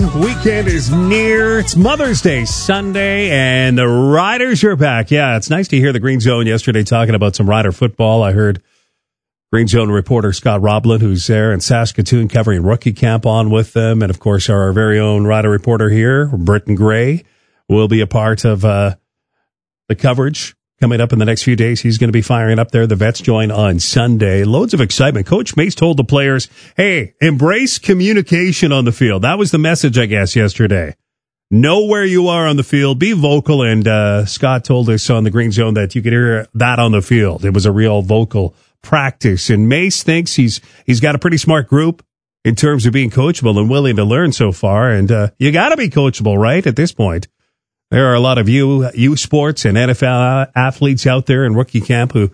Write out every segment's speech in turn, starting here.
Weekend is near. It's Mother's Day Sunday, and the Riders are back. Yeah, it's nice to hear the Green Zone yesterday talking about some Rider football. I heard Green Zone reporter Scott Roblin, who's there in Saskatoon covering rookie camp, on with them. And, of course, our very own Rider reporter here, Britton Gray, will be a part of the coverage coming up in the next few days. He's going to be firing up there. The vets join on Sunday. Loads of excitement. Coach Mace told the players, hey, embrace communication on the field. That was the message, I guess, yesterday. Know where you are on the field. Be vocal. And Scott told us on the Green Zone that you could hear that on the field. It was a real vocal practice. And Mace thinks he's got a pretty smart group in terms of being coachable and willing to learn so far. And you got to be coachable, right, at this point. There are a lot of U Sports and NFL athletes out there in rookie camp who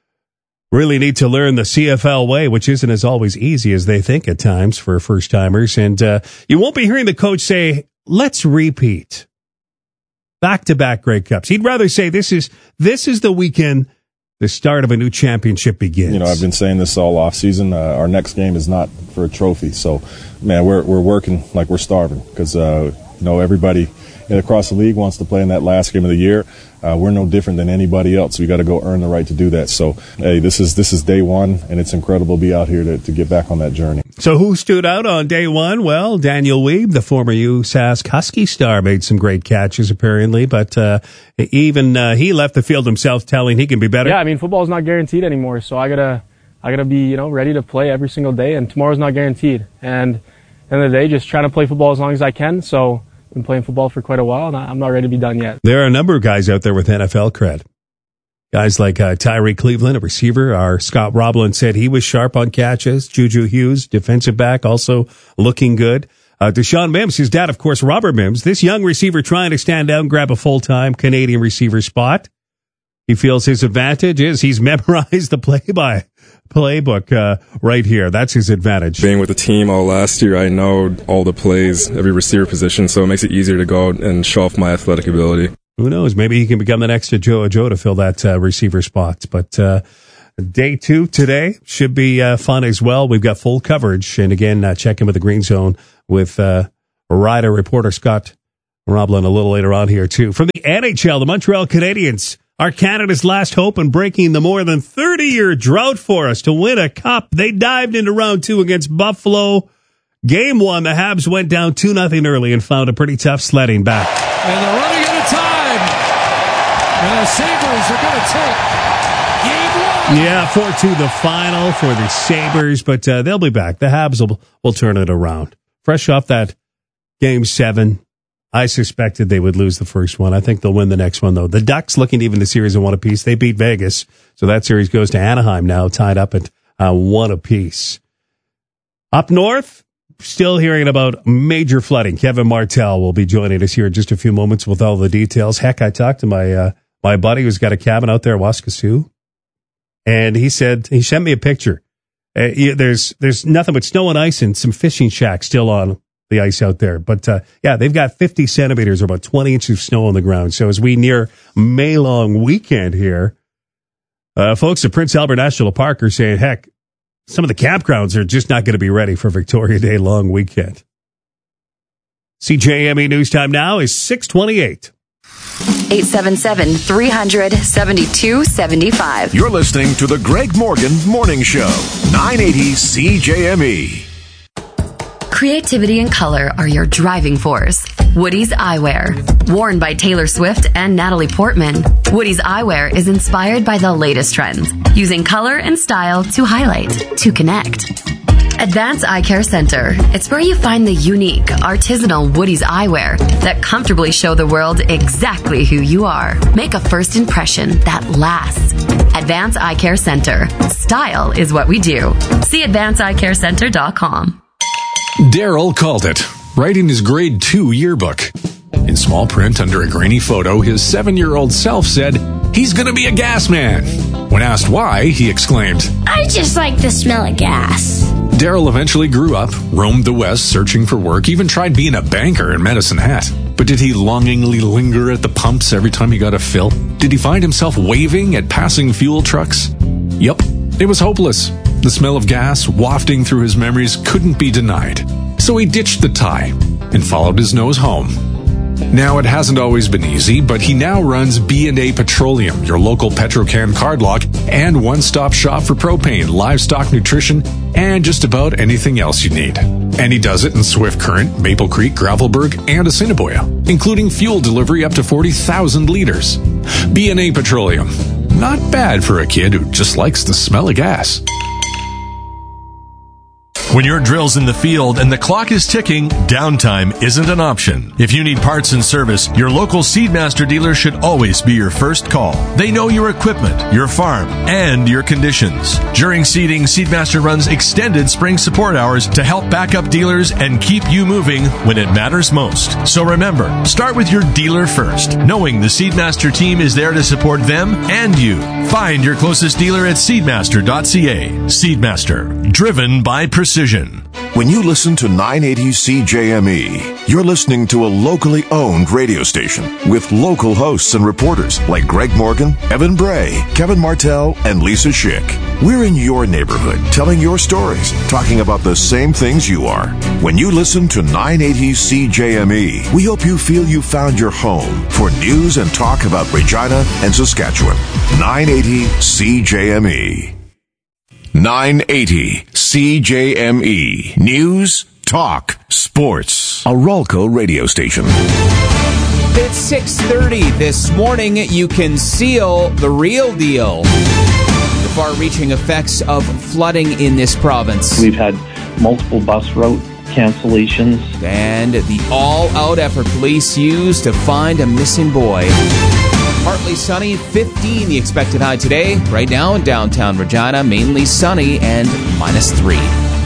really need to learn the CFL way, which isn't as always easy as they think at times for first-timers. And you won't be hearing the coach say, let's repeat. Back-to-back Grey Cups. He'd rather say this is the weekend the start of a new championship begins. You know, I've been saying this all off season. Our next game is not for a trophy. So, man, we're working like we're starving because, everybody across the league wants to play in that last game of the year. We're no different than anybody else. We got to go earn the right to do that. So, hey, this is day one, and it's incredible to be out here to get back on that journey. So who stood out on day one? Well, Daniel Weeb, the former USask Husky star, made some great catches, apparently, but even he left the field himself telling he can be better. Yeah, I mean, football's not guaranteed anymore, so I gotta be, ready to play every single day, and tomorrow's not guaranteed. And at the end of the day, just trying to play football as long as I can, so been playing football for quite a while, and I'm not ready to be done yet. There are a number of guys out there with NFL cred. Guys like Tyree Cleveland, a receiver. Our Scott Roblin said he was sharp on catches. Juju Hughes, defensive back, also looking good. Deshaun Mims, his dad, of course, Robert Mims. This young receiver trying to stand out and grab a full-time Canadian receiver spot. He feels his advantage is he's memorized the playbook right here. That's his advantage. Being with the team all last year, I know all the plays, every receiver position, so it makes it easier to go out and show off my athletic ability. Who knows? Maybe he can become the next Joe to fill that receiver spot. But day two today should be fun as well. We've got full coverage. And again, check in with the Green Zone with Rider reporter Scott Roblin a little later on here, too. From the NHL, the Montreal Canadiens are Canada's last hope in breaking the more than 30-year drought for us to win a cup. They dived into round two against Buffalo. Game one, the Habs went down 2-0 early and found a pretty tough sledding back. And they're running out of time. And the Sabres are going to take game one. Yeah, 4-2 the final for the Sabres, but they'll be back. The Habs will turn it around. Fresh off that game 7. I suspected they would lose the first one. I think they'll win the next one, though. The Ducks looking to even the series at 1 apiece. They beat Vegas, so that series goes to Anaheim now, tied up at 1 apiece. Up north, still hearing about major flooding. Kevin Martell will be joining us here in just a few moments with all the details. Heck, I talked to my buddy who's got a cabin out there in Waskesiu, and he sent me a picture. There's nothing but snow and ice and some fishing shacks still on the ice out there. But, they've got 50 centimeters or about 20 inches of snow on the ground. So as we near May long weekend here, folks at Prince Albert National Park are saying, heck, some of the campgrounds are just not going to be ready for Victoria Day long weekend. CJME News Time now is 6:28. 877-300-7275. You're listening to the Greg Morgan Morning Show, 980 CJME. Creativity and color are your driving force. Woody's Eyewear. Worn by Taylor Swift and Natalie Portman, Woody's Eyewear is inspired by the latest trends, using color and style to highlight, to connect. Advance Eye Care Center. It's where you find the unique, artisanal Woody's Eyewear that comfortably show the world exactly who you are. Make a first impression that lasts. Advance Eye Care Center. Style is what we do. See advanceeyecarecenter.com. Daryl called it, writing his grade 2 yearbook. In small print under a grainy photo, his 7-year-old self said, he's going to be a gas man. When asked why, he exclaimed, I just like the smell of gas. Daryl eventually grew up, roamed the West searching for work, even tried being a banker in Medicine Hat. But did he longingly linger at the pumps every time he got a fill? Did he find himself waving at passing fuel trucks? Yup, it was hopeless. The smell of gas wafting through his memories couldn't be denied. So he ditched the tie, and followed his nose home. Now, it hasn't always been easy, but he now runs B&A Petroleum, your local Petrocan cardlock and one-stop shop for propane, livestock nutrition, and just about anything else you need. And he does it in Swift Current, Maple Creek, Gravelburg, and Assiniboia, including fuel delivery up to 40,000 liters. B&A Petroleum. Not bad for a kid who just likes the smell of gas. When your drill's in the field and the clock is ticking, downtime isn't an option. If you need parts and service, your local Seedmaster dealer should always be your first call. They know your equipment, your farm, and your conditions. During seeding, Seedmaster runs extended spring support hours to help back up dealers and keep you moving when it matters most. So remember, start with your dealer first, knowing the Seedmaster team is there to support them and you. Find your closest dealer at seedmaster.ca. Seedmaster, driven by precision. When you listen to 980 CJME, you're listening to a locally owned radio station with local hosts and reporters like Greg Morgan, Evan Bray, Kevin Martell, and Lisa Schick. We're in your neighborhood, telling your stories, talking about the same things you are. When you listen to 980 CJME, we hope you feel you found your home for news and talk about Regina and Saskatchewan. 980 CJME. 980 CJME. News, talk, sports. A Ralco radio station. It's 6:30 this morning. You can seal the real deal. The far-reaching effects of flooding in this province. We've had multiple bus route cancellations. And the all-out effort police used to find a missing boy. Partly sunny, 15 the expected high today. Right now in downtown Regina, mainly sunny and -3.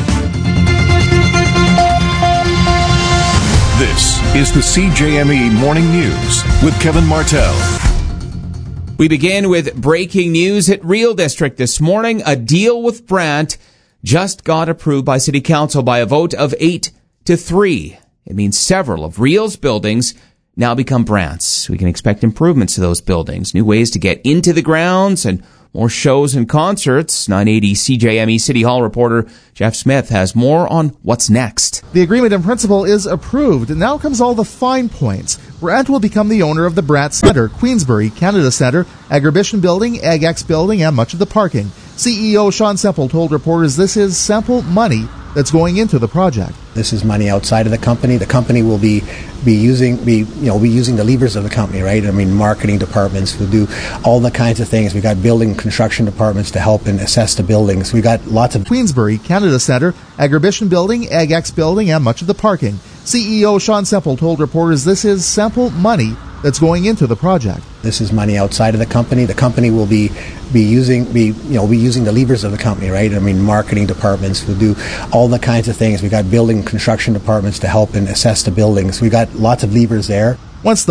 This is the CJME Morning News with Kevin Martell. We begin with breaking news at Real District this morning. A deal with Brant just got approved by City Council by a vote of 8-3. It means several of Real's buildings now become Brant's. We can expect improvements to those buildings, new ways to get into the grounds, and more shows and concerts. 980 CJME City Hall reporter Jeff Smith has more on what's next. The agreement in principle is approved, and now comes all the fine points. Brant will become the owner of the Brant Centre, Queensbury, Canada Centre, Agribition Building, AgX Building, and much of the parking. CEO Sean Semple told reporters this is Semple money that's going into the project. This is money outside of the company. The company will be using the levers of the company, right? I mean, marketing departments will do all the kinds of things. We got building construction departments to help and assess the buildings. We got lots of Queensbury, Canada Centre, Agribition Building, AgX Building, and much of the parking. CEO Sean Semple told reporters this is Semple money that's going into the project. This is money outside of the company. The company will be using the levers of the company, right? I mean, marketing departments will do all the kinds of things. We got building construction departments to help and assess the buildings. We got lots of levers there. Once the